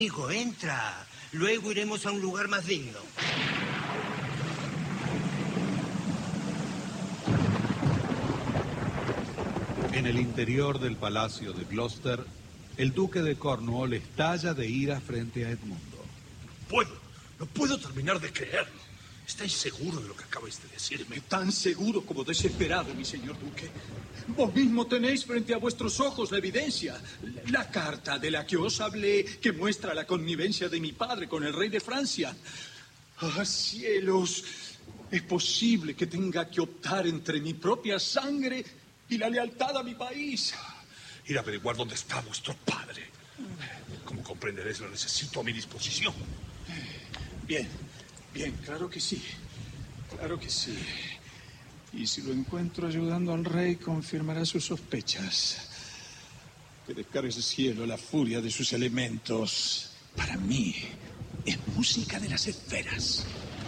Hijo, entra. Luego iremos a un lugar más digno. En el interior del palacio Gloucester, el duque de Cornwall estalla de ira frente a Edmundo. No puedo terminar de creerlo. ¿Estáis seguro de lo que acabáis de decirme? Tan seguro como desesperado, mi señor duque. Vos mismo tenéis frente a vuestros ojos la evidencia. La carta de la que os hablé, que muestra la connivencia de mi padre con el rey de Francia. ¡Ah, cielos! ¿Es posible que tenga que optar entre mi propia sangre y la lealtad a mi país? Ir a averiguar dónde está vuestro padre. Como comprenderéis, lo necesito a mi disposición. Bien, claro que sí. Claro que sí. Y si lo encuentro ayudando al rey, confirmará sus sospechas. Que descargue ese cielo la furia de sus elementos. Para mí, es música de las esferas.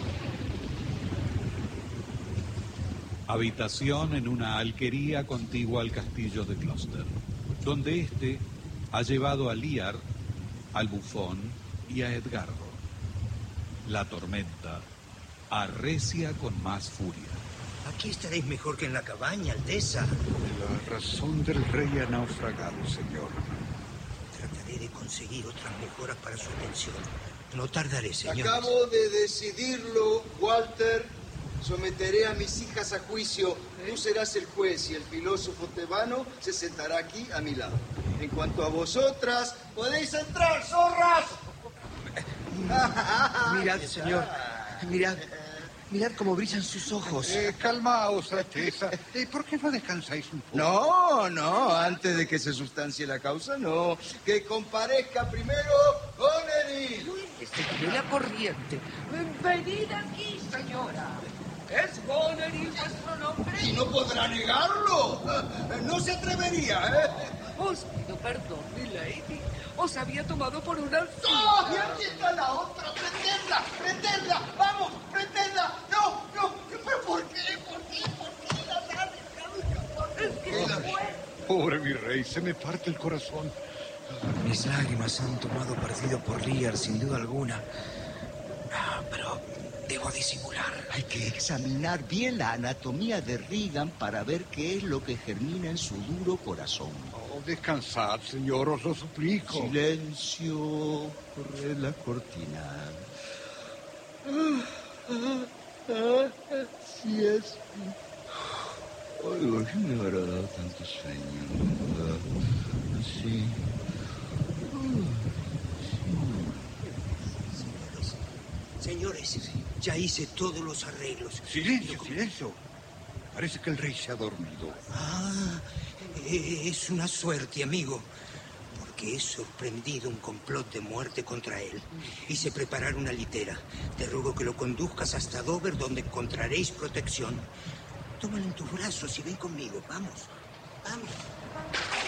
Habitación en una alquería contigua al castillo de Gloucester, donde éste ha llevado a Lear, al bufón y a Edgardo. La tormenta arrecia con más furia. Aquí estaréis mejor que en la cabaña, Alteza. La razón del rey ha naufragado, señor. Trataré de conseguir otras mejoras para su atención. No tardaré, señor. Acabo de decidirlo, Walter. Someteré a mis hijas a juicio. Tú serás el juez y el filósofo tebano se sentará aquí a mi lado. En cuanto a vosotras, podéis entrar, zorras. Mirad, señor. Mirad cómo brillan sus ojos. Calmaos, Alteza. ¿Por qué no descansáis un poco? No, antes de que se sustancie la causa, no. Que comparezca primero Goneril. De la corriente. Venid aquí, señora. ¿Es Goneril vuestro nombre? Y no podrá negarlo. No se atrevería, ¿eh? Os pido perdón, mi lady. Os había tomado por una... ¡Oh! ¡Y aquí está la otra! ¡Prendedla! ¡Vamos! ¡Prendedla! ¡No! ¿Pero por qué? ¿Por qué la dejado? Pobre mi rey, se me parte el corazón. Mis lágrimas han tomado partido por Lear, sin duda alguna. Pero debo disimular. Hay que examinar bien la anatomía de Regan para ver qué es lo que germina en su duro corazón. Oh, descansad, señor, os lo suplico. Silencio. Corred la cortina. Así es. Ay, me habrá dado tanto sueño. Así. Señores, ya hice todos los arreglos. Silencio. Parece que el rey se ha dormido. Es una suerte, amigo. Porque he sorprendido un complot de muerte contra él. Hice preparar una litera. Te ruego que lo conduzcas hasta Dover, donde encontraréis protección. Tómalo en tus brazos y ven conmigo. Vamos.